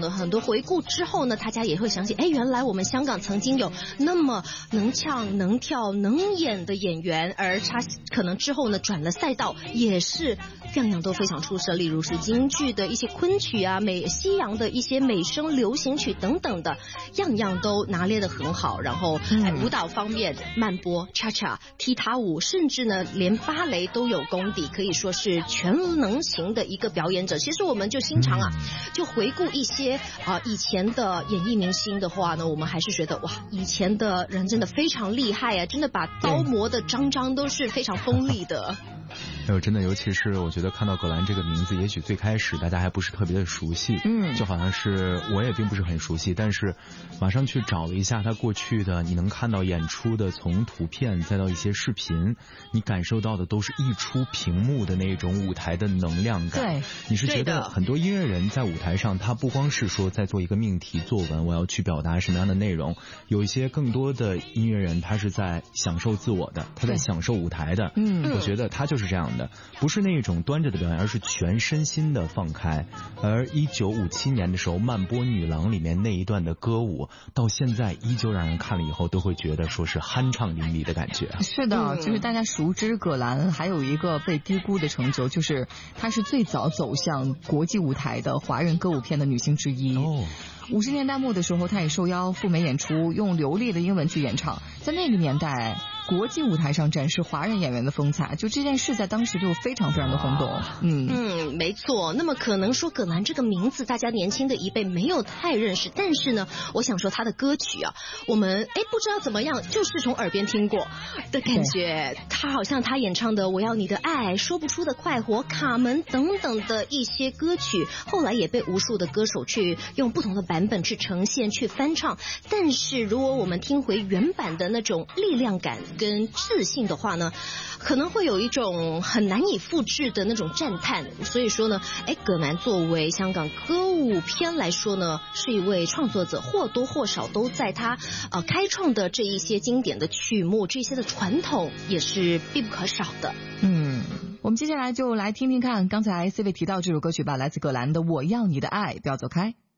呢，很多回顾之后呢，大家也会想起，原来我们香港曾经有那么能唱、能跳、能演的演员，而他可能之后呢转了赛道，也是样样都非常出色，例如是京剧的一些昆曲啊、西洋的一些美声流行曲等等的，样样都拿捏得很好。然后舞蹈方面，慢波、恰恰、踢踏舞，甚至呢连芭蕾都有功底，可以说是全能型的一个表演者。其实我们就经常就回顾一些以前的演艺明星的话呢，我们还是觉得哇，以前的人真的非常厉害啊，真的把刀磨的张张都是非常锋利的。 真的，尤其是我觉得看到葛兰这个名字，也许最开始大家还不是特别的熟悉，就好像是我也并不是很熟悉，但是马上去找了一下他过去的，你能看到演出的从图片再到一些视频，你感受到的都是溢出屏幕的那种舞台的能量感。 对， 你是觉得很多音乐人在舞台上，他不光是说在做一个命题作文，我要去表达什么样的内容，有一些更多的音乐人他是在享受自我的，他在享受舞台的。我觉得他就是这样的，不是那种端着的表演，而是全身心的放开。而1957年的时候，慢波女郎里面那一段的歌舞，到现在依旧让人看了以后都会觉得说是酣畅淋漓的感觉。 是的，就是大家熟知葛兰还有一个被低估的成就，就是她是最早走向国际舞台的华人歌舞片的女星之一。50年代末的时候，她也受邀赴美演出，用流利的英文去演唱。在那个年代，国际舞台上展示华人演员的风采，就这件事在当时就非常非常的轰动。 没错。那么可能说葛兰这个名字大家年轻的一辈没有太认识，但是呢，我想说她的歌曲啊，我们不知道怎么样，就是从耳边听过的感觉。她好像她演唱的《我要你的爱》、说不出的快活、卡门等等的一些歌曲，后来也被无数的歌手去用不同的版本去呈现、去翻唱。但是如果我们听回原版的那种力量感跟自信的话呢，可能会有一种很难以复制的那种赞叹。所以说呢，葛兰作为香港歌舞片来说呢，是一位创作者，或多或少都在他开创的这一些经典的曲目，这些的传统也是必不可少的。 我们接下来就来听听看刚才 C 位提到这首歌曲吧，来自葛兰的《我要你的爱》，不要走开。